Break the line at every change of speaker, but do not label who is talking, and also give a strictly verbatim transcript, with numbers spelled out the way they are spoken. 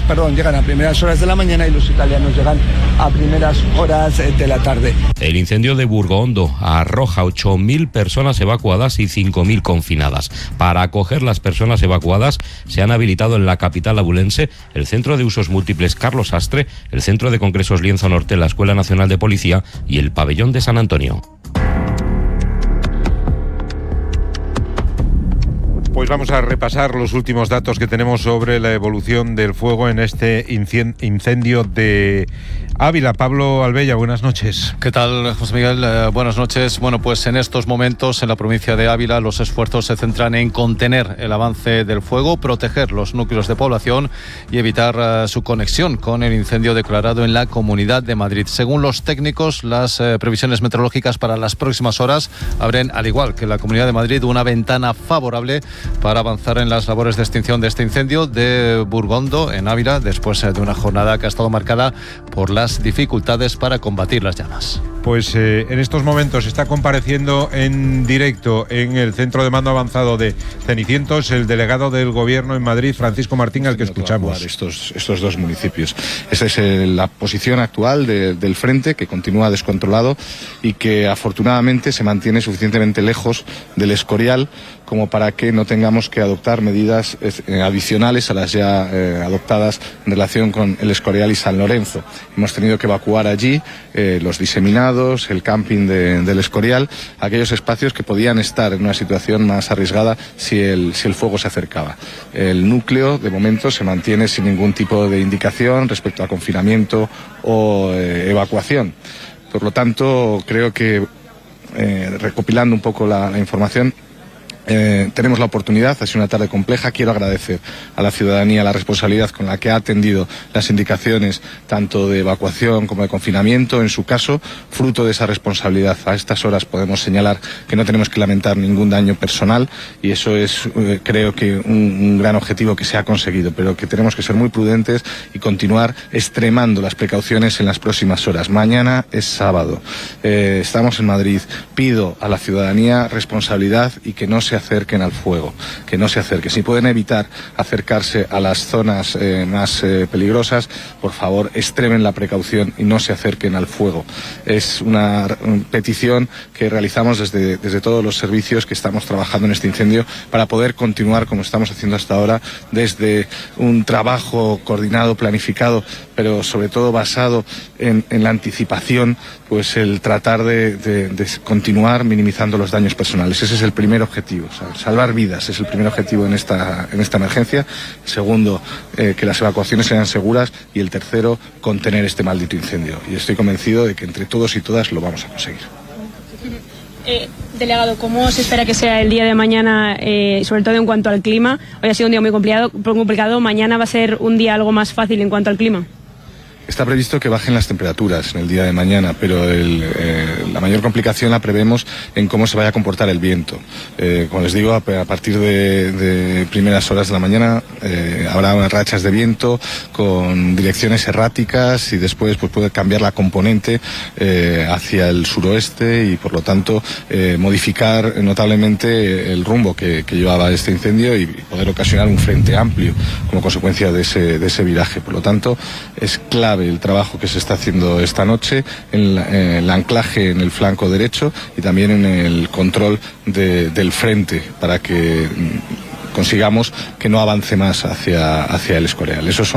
perdón, llegan a primeras horas de la mañana y los italianos llegan a primeras horas de la tarde.
El incendio de Burgondo arroja ocho mil personas evacuadas y cinco mil confinadas. Para acoger las personas evacuadas se han habilitado en la capital abulense el Centro de Usos Múltiples Carlos Astre, el Centro de Congresos Lienzo Norte, la Escuela Nacional de Policía y el Pabellón de San Antonio.
Pues vamos a repasar los últimos datos que tenemos sobre la evolución del fuego en este incendio de Ávila. Pablo Albella, buenas noches.
¿Qué tal, José Miguel? Eh, buenas noches. Bueno, pues en estos momentos en la provincia de Ávila los esfuerzos se centran en contener el avance del fuego, proteger los núcleos de población y evitar uh, su conexión con el incendio declarado en la Comunidad de Madrid. Según los técnicos, las eh, previsiones meteorológicas para las próximas horas abren, al igual que la Comunidad de Madrid, una ventana favorable para avanzar en las labores de extinción de este incendio de Burgondo, en Ávila, después de una jornada que ha estado marcada por las dificultades para combatir las llamas.
Pues eh, en estos momentos está compareciendo en directo en el Centro de Mando Avanzado de Cenicientos el delegado del Gobierno en Madrid, Francisco Martín, al que escuchamos.
Estos, estos dos municipios. Esa es el, la posición actual de, del frente, que continúa descontrolado y que afortunadamente se mantiene suficientemente lejos del Escorial como para que no tengamos que adoptar medidas eh, adicionales a las ya eh, adoptadas en relación con el Escorial y San Lorenzo. Hemos tenido que evacuar allí eh, los diseminados, el camping de, del Escorial, aquellos espacios que podían estar en una situación más arriesgada si el, si el fuego se acercaba. El núcleo, de momento, se mantiene sin ningún tipo de indicación respecto a confinamiento o eh, evacuación. Por lo tanto, creo que, eh, recopilando un poco la, la información, Eh, tenemos la oportunidad, ha sido una tarde compleja. Quiero agradecer a la ciudadanía la responsabilidad con la que ha atendido las indicaciones tanto de evacuación como de confinamiento. En su caso, fruto de esa responsabilidad, a estas horas podemos señalar que no tenemos que lamentar ningún daño personal y eso es, eh, creo que un, un gran objetivo que se ha conseguido, pero que tenemos que ser muy prudentes y continuar extremando las precauciones en las próximas horas. Mañana es sábado, eh, estamos en Madrid. Pido a la ciudadanía responsabilidad y que no se acerquen al fuego, que no se acerquen. Si pueden evitar acercarse a las zonas eh, más eh, peligrosas, por favor, extremen la precaución y no se acerquen al fuego. Es una petición que realizamos desde, desde todos los servicios que estamos trabajando en este incendio para poder continuar como estamos haciendo hasta ahora, desde un trabajo coordinado, planificado, pero sobre todo basado en, en la anticipación, pues el tratar de, de, de continuar minimizando los daños personales. Ese es el primer objetivo. O sea, salvar vidas es el primer objetivo en esta, en esta emergencia. El segundo, eh, que las evacuaciones sean seguras. Y el tercero, contener este maldito incendio. Y estoy convencido de que entre todos y todas lo vamos a conseguir.
Eh, delegado, ¿cómo se espera que sea el día de mañana, eh, sobre todo en cuanto al clima? Hoy ha sido un día muy complicado, complicado. Mañana va a ser un día algo más fácil en cuanto al clima.
Está previsto que bajen las temperaturas en el día de mañana, pero el, eh, la mayor complicación la prevemos en cómo se vaya a comportar el viento. Eh, como les digo, a, a partir de, de primeras horas de la mañana eh, habrá unas rachas de viento con direcciones erráticas y después pues, puede cambiar la componente eh, hacia el suroeste y por lo tanto eh, modificar notablemente el rumbo que, que llevaba este incendio y poder ocasionar un frente amplio como consecuencia de ese, de ese viraje. Por lo tanto, es clave el trabajo que se está haciendo esta noche en, la, en el anclaje en el flanco derecho y también en el control de, del frente para que consigamos que no avance más hacia, hacia el Escorial. Esos son